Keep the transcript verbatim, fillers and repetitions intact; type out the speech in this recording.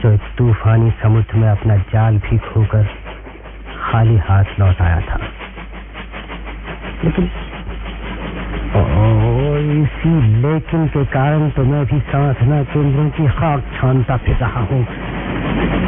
जो एक तूफानी समुद्र में अपना जाल भी खोकर खाली हाथ लौट आया था। लेकिन ओ, इसी लेकिन के कारण तो मैं भी साधना केंद्रों की खाक छानता फिर रहा हूं।